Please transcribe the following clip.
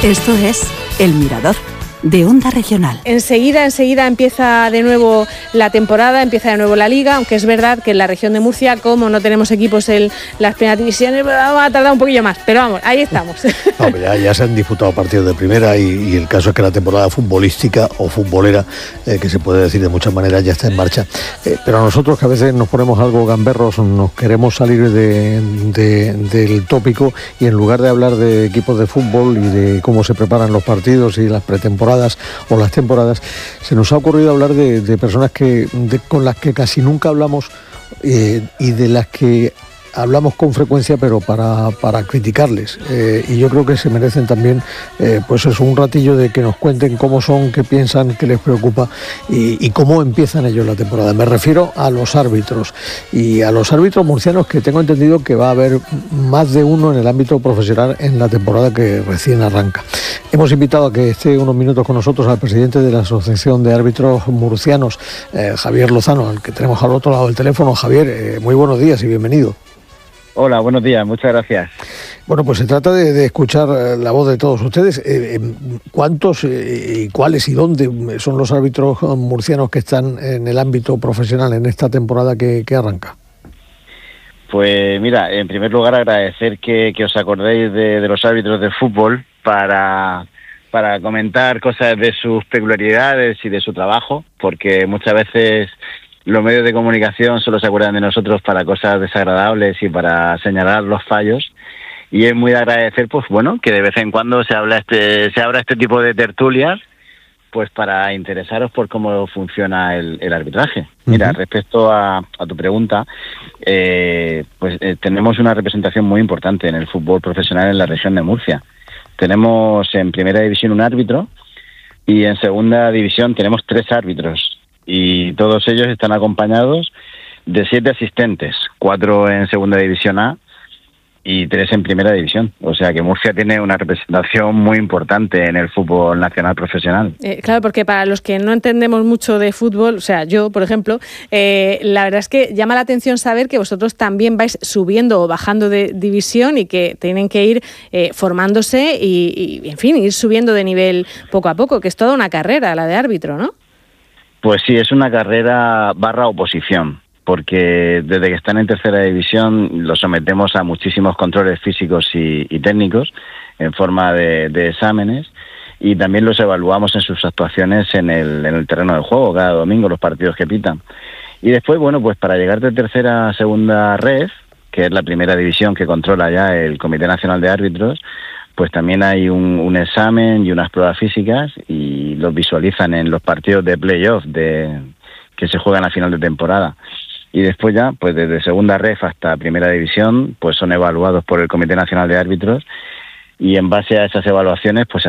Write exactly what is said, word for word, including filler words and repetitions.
Esto es El Mirador, de Onda Regional. Enseguida, enseguida empieza de nuevo la temporada, empieza de nuevo la Liga, aunque es verdad que en la región de Murcia, como no tenemos equipos en las primeras divisiones, vamos a tardar un poquillo más, pero vamos, ahí estamos. No, ya, ya se han disputado partidos de primera y, y el caso es que la temporada futbolística o futbolera, eh, que se puede decir de muchas maneras, ya está en marcha. Eh, pero nosotros, que a veces nos ponemos algo gamberros, nos queremos salir de, de, del tópico y en lugar de hablar de equipos de fútbol y de cómo se preparan los partidos y las pretemporadas o las temporadas, se nos ha ocurrido hablar de, de personas que de, con las que casi nunca hablamos eh, y de las que hablamos con frecuencia, pero para, para criticarles. Eh, y yo creo que se merecen también, eh, pues eso, un ratillo de que nos cuenten cómo son, qué piensan, qué les preocupa y, y cómo empiezan ellos la temporada. Me refiero a los árbitros y a los árbitros murcianos, que tengo entendido que va a haber más de uno en el ámbito profesional en la temporada que recién arranca. Hemos invitado a que esté unos minutos con nosotros al presidente de la Asociación de Árbitros Murcianos, eh, Javier Lozano, al que tenemos al otro lado del teléfono. Javier, eh, muy buenos días y bienvenido. Hola, buenos días, muchas gracias. Bueno, pues se trata de, de escuchar la voz de todos ustedes. Eh, ¿Cuántos y eh, cuáles y dónde son los árbitros murcianos que están en el ámbito profesional en esta temporada que, que arranca? Pues mira, en primer lugar agradecer que, que os acordéis de, de los árbitros de fútbol para, para comentar cosas de sus peculiaridades y de su trabajo, porque muchas veces los medios de comunicación solo se acuerdan de nosotros para cosas desagradables y para señalar los fallos, y es muy de agradecer, pues bueno, que de vez en cuando se habla este se abra este tipo de tertulias, pues para interesaros por cómo funciona el, el arbitraje. Uh-huh. Mira, respecto a, a tu pregunta, eh, pues eh, tenemos una representación muy importante en el fútbol profesional en la región de Murcia. Tenemos en primera división un árbitro y en segunda división tenemos tres árbitros. Y todos ellos están acompañados de siete asistentes, cuatro en segunda división A y tres en primera división. O sea que Murcia tiene una representación muy importante en el fútbol nacional profesional. Eh, claro, porque para los que no entendemos mucho de fútbol, o sea, yo, por ejemplo, eh, la verdad es que llama la atención saber que vosotros también vais subiendo o bajando de división y que tienen que ir eh, formándose y, y, en fin, ir subiendo de nivel poco a poco, que es toda una carrera la de árbitro, ¿no? Pues sí, es una carrera barra oposición, porque desde que están en tercera división los sometemos a muchísimos controles físicos y, y técnicos en forma de, de exámenes, y también los evaluamos en sus actuaciones en el, en el terreno de juego cada domingo, los partidos que pitan. Y después, bueno, pues para llegar de tercera a segunda red, que es la primera división que controla ya el Comité Nacional de Árbitros, pues también hay un, un examen y unas pruebas físicas y los visualizan en los partidos de playoff de, que se juegan a final de temporada. Y después ya, pues desde segunda ref hasta primera división, pues son evaluados por el Comité Nacional de Árbitros, y en base a esas evaluaciones, pues